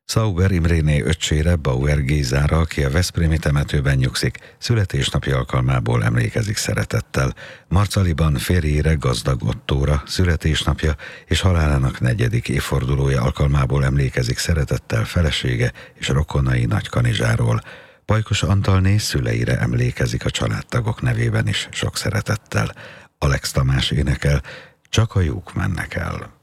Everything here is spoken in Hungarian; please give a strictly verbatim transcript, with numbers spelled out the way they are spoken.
Sauber Imréné öccsére, Bauer Gézára, aki a veszprémi temetőben nyugszik, születésnapi alkalmából emlékezik szeretettel. Marcaliban férjére, Gazdag Ottóra születésnapja és halálának negyedik évfordulója alkalmából emlékezik szeretettel felesége és rokonai Nagykanizsáról. Pajkos Antalné szüleire emlékezik a családtagok nevében is sok szeretettel. Alex Tamás énekel, Csak a jók mennek el.